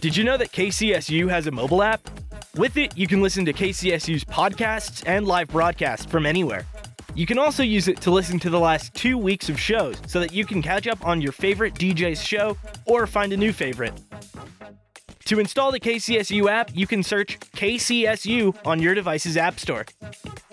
Did you know that KCSU has a mobile app? With it, you can listen to KCSU's podcasts and live broadcasts from anywhere. You can also use it to listen to the last 2 weeks of shows so that you can catch up on your favorite DJ's show or find a new favorite. To install the KCSU app, you can search KCSU on your device's app store.